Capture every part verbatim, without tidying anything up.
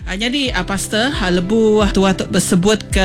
Uh, jadi uh, pastor uh, lebu tua tu bersebut ke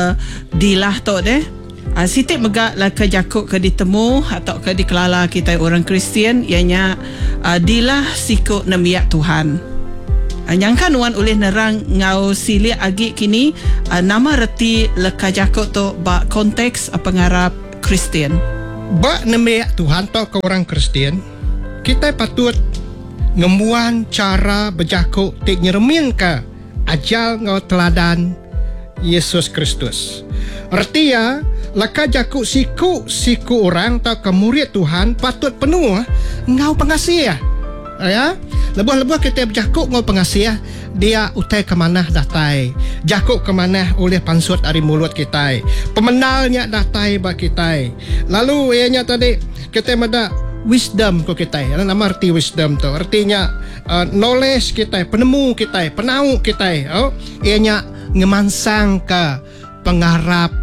dilah tu deh. Uh, sitik megak lah ke jakuk ke ditemu atau ke dikelala kita orang Kristian ianya uh, dilah siku nemiak Tuhan. Uh, nyangka nuan oleh nerang ngau silia agi kini uh, nama reti leka jakuk tu ba konteks uh, pengarap Kristian. Ba nemiak Tuhan tu ke orang Kristian, kita patut ngemuan cara berjakuk tik nyeremin ke ajal ngau teladan Yesus Kristus. Artinya laka jakuk siku siku orang tau ke murid Tuhan patut penuh ngau pengasih ya. Lebuh-lebuh kita berjakuk ngau pengasih dia utai ke mana datai, jakuk ke mana oleh pansut dari mulut kita, pemenalnya datai bak kita. Lalu ianya tadi kita mada wisdom ko kita, nama arti wisdom tu artinya uh, knowledge kita, penemu kita, penau kita, oh ianya ngemansang ke pengarap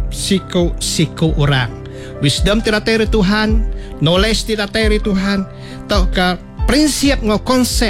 siku-siku orang. Wisdom tidak dari Tuhan, knowledge tidak dari Tuhan, tau ke prinsip ngau konsep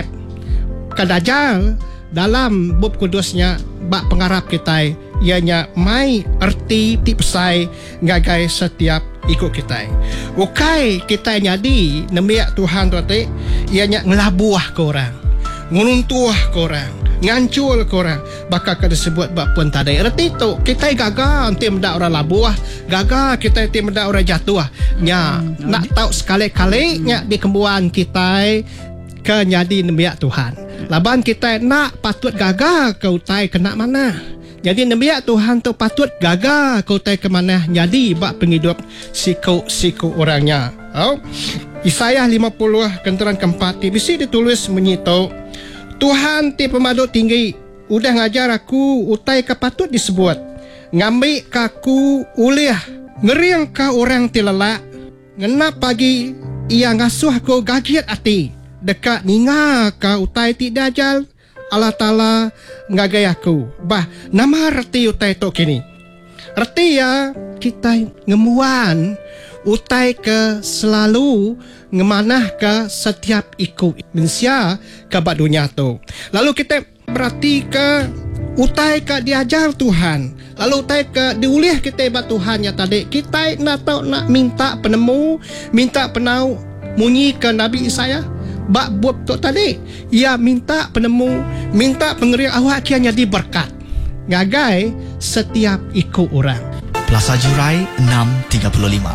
kadajal dalam bab kudusnya bak pengarap kita ianya mai erti tipsai ngagai setiap ikut kita. Ukai kita nyadi nemiak Tuhan tu te ianya ngelabuah ke orang, ngununtuah ke orang, ngancul ke orang, bakal kada sebut bak pun tadai. Erti tu kita gagal nanti mendak orang labuah, gagal kita nanti mendak orang jatuh. Nya hmm, nak tahu sekali-kali nya di kembuan kita ke nyadi nemiak Tuhan. Laban kita nak patut gagal ke utai kena mana. Jadi nemiak Tuhan tu patut gagal ke utai ke mana. Jadi bak penghidup siku-siku orangnya. Oh. Yesaya lima puluh kenteran keempat bisi ditulis menyitu Tuhan ti pemadu tinggi udah ngajar aku utai ke patut disebut. Ngambil kaku uliah ngeriang ka orang ti lelak. Ngenap pagi ia ngasuh ko gagiat ati. Dekat ninga ka utai ti dajal Allah Ta'ala ngagai aku. Bah, nama reti utai tu kini. Reti ya kita ngemuan utai ke selalu ngemanah ke setiap ikut manusia ke bak dunia tu. Lalu kita berarti ke utai ke diajar Tuhan. Lalu utai ke diulih kita bak Tuhan ya tadi. Kita nak tahu nak minta penemu, minta penau munyi ke Nabi Isaya. Bak buat tu tadi ia minta penemu, minta pengerian awak kianya diberkat ngagai setiap ikut orang. Plaza Jurai enam tiga puluh lima.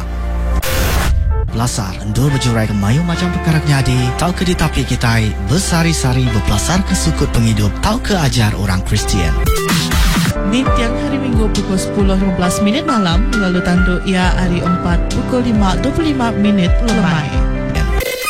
Belasar endur berjurai ke mayu macam perkara jadi tau ke ditapi kita bersari-sari berpelasar ke sukut penghidup tau ke ajar orang Kristian. Ni tiang hari Minggu pukul sepuluh lima belas minit malam lalu tandu ia hari empat pukul lima dua puluh lima minit lemai.